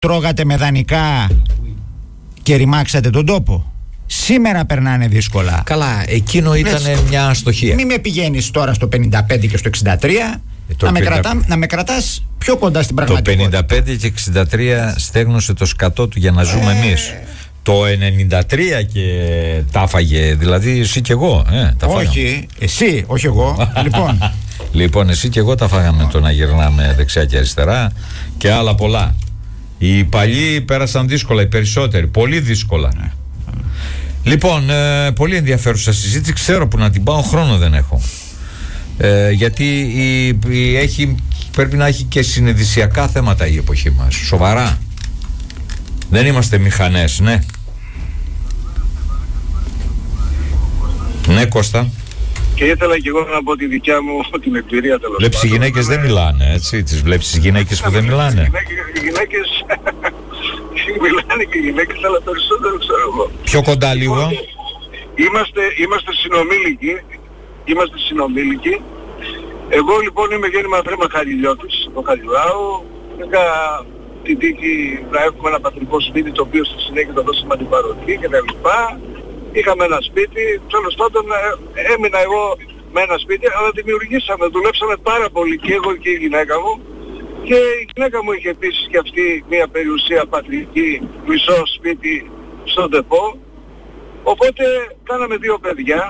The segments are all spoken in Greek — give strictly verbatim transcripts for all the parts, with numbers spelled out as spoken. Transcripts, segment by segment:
τρώγατε με δανεικά και ρημάξατε τον τόπο. Σήμερα περνάνε δύσκολα. Καλά, εκείνο ήταν Λες, μια αστοχία. Μην με πηγαίνεις τώρα στο πενήντα πέντε και στο εξήντα τρία, ε, να, με πενήντα... κρατά, να με κρατάς πιο κοντά στην το πραγματικότητα. πενήντα πέντε και εξήντα τρία στέγνωσε το σκατό του για να ζούμε ε... εμείς. Το ενενήντα τρία και τα φάγε, δηλαδή εσύ και εγώ. Ε, τα όχι, φάγαμε. εσύ, όχι εγώ. λοιπόν. λοιπόν, εσύ και εγώ τα φάγαμε το να γυρνάμε δεξιά και αριστερά και άλλα πολλά. Οι παλιοί πέρασαν δύσκολα, οι περισσότεροι, πολύ δύσκολα. Ναι. Λοιπόν, ε, πολύ ενδιαφέρουσα συζήτηση. Ξέρω που να την πάω, χρόνο δεν έχω. Ε, γιατί η, η, έχει, πρέπει να έχει και συνειδησιακά θέματα η εποχή μας. Σοβαρά. Δεν είμαστε μηχανές, ναι. Ναι, Κώστα. Και ήθελα και εγώ να πω τη δικιά μου την εμπειρία, τέλος. Βλέπεις οι γυναίκες δεν μιλάνε, έτσι. Τις βλέπεις τις γυναίκες που δεν μιλάνε. Οι γυναίκες μιλάνε και οι γυναίκες, αλλά περισσότερο ξέρω εγώ. Πιο κοντά λίγο. Είμαστε, είμαστε συνομήλικοι. Είμαστε συνομήλικοι. Εγώ λοιπόν είμαι γέννημα Θρέμα Χαριλιώτης, το Χαριλάου. Είχα την τύχη να έχουμε ένα πατρικό σπίτι, το οποίο στη συνέχεια το δώσαμε αντιπαροχή και τα λοιπά. Είχαμε ένα σπίτι, τέλος πάντων έμεινα εγώ με ένα σπίτι, αλλά δημιουργήσαμε, δουλέψαμε πάρα πολύ και εγώ και η γυναίκα μου. Και η γυναίκα μου είχε επίσης και αυτή μια περιουσία πατρική, μισό σπίτι στον Τεπό. Οπότε κάναμε δύο παιδιά.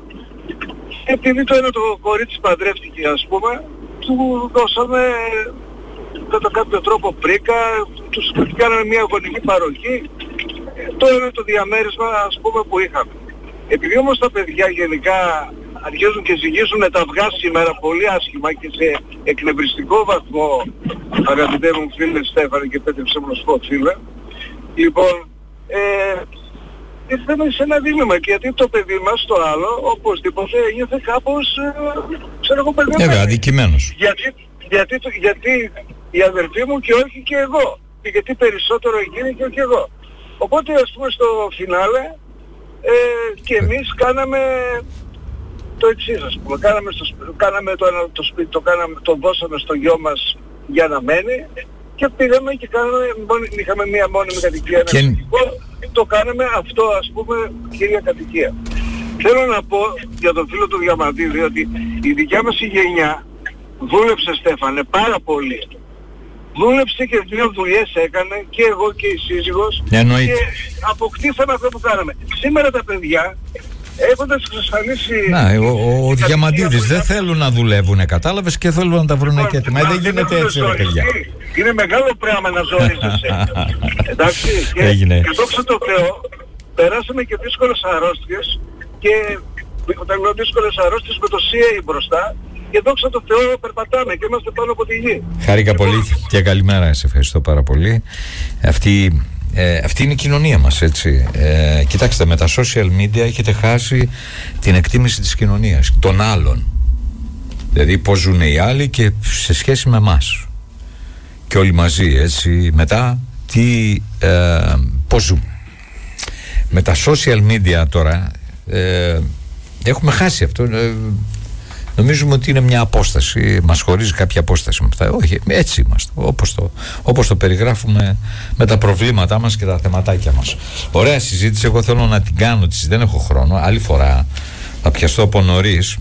Επειδή το ένα το κορίτσι παντρεύτηκε, ας πούμε, του δώσαμε κατά κάποιο τρόπο πρίκα, τους κάναμε μια γονική παροχή. Το είναι το διαμέρισμα, ας πούμε, που είχαμε. Επειδή όμως τα παιδιά γενικά αρχίζουν και ζυγίζουν τα αυγά σήμερα πολύ άσχημα και σε εκνευριστικό βαθμό, αγαπητέ μου φίλε Στέφανε, και πέτρεψε μου να σου πω φίλε, λοιπόν, ε, ήρθαμε σε ένα δίλημμα, γιατί το παιδί μας το άλλο, οπωσδήποτε νιώθε κάπως, ε, ξέρω εγώ, παιδί μου. Ε, αδικημένος. Γιατί, γιατί, γιατί η αδερφή μου και όχι και εγώ. Και γιατί περισσότερο εκείνη και όχι εγώ. Οπότε ας πούμε στο φινάλε ε, και εμείς κάναμε το εξής, ας πούμε. Κάναμε, στο, κάναμε το, το σπίτι, το, κάναμε, το δώσαμε στο γιο μας για να μένει και πήγαμε και κάναμε, είχαμε μία μόνιμη κατοικία, ένα και... το κάναμε αυτό, ας πούμε, κύρια κατοικία. Θέλω να πω για τον φίλο του Διαμαντίδη ότι η δικιά μας η γενιά δούλεψε, Στέφανε, πάρα πολύ. Δούλεψε και δύο δουλειές έκανε και εγώ και η σύζυγος. Εννοείται. Και αποκτήσαμε αυτό που κάναμε. Σήμερα τα παιδιά έχοντας εξασφαλίσει... Να, ο, ο, ο Διαμαντίδης δεν θέλουν να δουλεύουν, κατάλαβες, και θέλουν να τα βρουν και έτοιμα. Δεν γίνεται έτσι, ρε παιδιά. Είναι μεγάλο πράγμα να ζορίζεσαι. Εντάξει. Και, Έγινε. Και δόξα τω Θεώ, περάσαμε και δύσκολες αρρώστιες και όταν λέω δύσκολες αρρώστιες με το σι έι μπροστά. Και δόξα τω Θεώ περπατάμε και είμαστε πάνω από τη γη. Χάρηκα πολύ και καλημέρα, σε ευχαριστώ πάρα πολύ. Αυτή, ε, αυτή είναι η κοινωνία μας, έτσι. Ε, κοιτάξτε, με τα social media έχετε χάσει την εκτίμηση της κοινωνίας, των άλλων. Δηλαδή πώς ζουν οι άλλοι και σε σχέση με εμάς. Και όλοι μαζί, έτσι. Μετά, τι, ε, πώς ζούμε. Με τα social media τώρα ε, έχουμε χάσει αυτό. Ε, Νομίζουμε ότι είναι μια απόσταση, μας χωρίζει κάποια απόσταση με αυτά. Όχι, έτσι είμαστε, όπως το, όπως το περιγράφουμε με τα προβλήματά μας και τα θεματάκια μας. Ωραία συζήτηση, εγώ θέλω να την κάνω, δεν έχω χρόνο, άλλη φορά θα πιαστώ από νωρίς,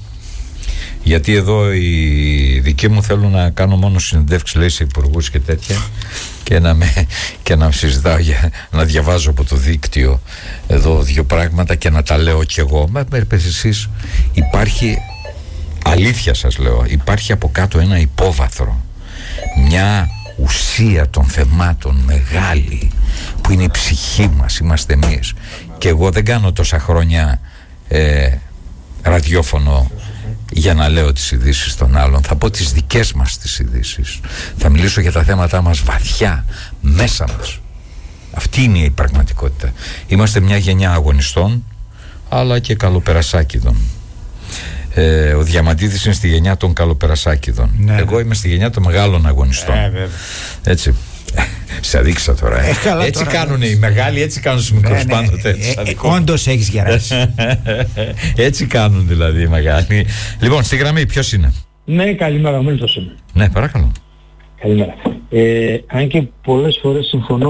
γιατί εδώ οι δικοί μου θέλουν να κάνω μόνο συνεντεύξεις, λέει, σε υπουργούς και τέτοια, και να, με, και να συζητάω, για, να διαβάζω από το δίκτυο εδώ δύο πράγματα και να τα λέω κι εγώ. Μα εσείς, υπάρχει... Αλήθεια σας λέω, υπάρχει από κάτω ένα υπόβαθρο, μια ουσία των θεμάτων μεγάλη, που είναι η ψυχή μας, είμαστε εμείς. Και εγώ δεν κάνω τόσα χρόνια ε, ραδιόφωνο για να λέω τις ειδήσεις των άλλων. Θα πω τις δικές μας τις ειδήσεις. Θα μιλήσω για τα θέματα μας βαθιά, μέσα μας. Αυτή είναι η πραγματικότητα. Είμαστε μια γενιά αγωνιστών, αλλά και καλοπερασάκηδων. Ε, ο Διαμαντίδης είναι στη γενιά των καλοπερασάκηδων. Ναι, εγώ είμαι στη γενιά των μεγάλων αγωνιστών. Ε, έτσι. Σε αδείξα τώρα. Ε, ε, έτσι τώρα, κάνουν οι μεγάλοι, έτσι κάνουν στους μικρούς, ναι, ναι, πάντοτε. Ε, ε, όντως έχεις γεράσει. Έτσι κάνουν δηλαδή οι μεγάλοι. Λοιπόν, στη γραμμή ποιος είναι? Ναι, καλημέρα, ο Μίλτος είμαι. Ναι, παρακαλώ. Καλημέρα. Ε, αν και πολλές φορές συμφωνώ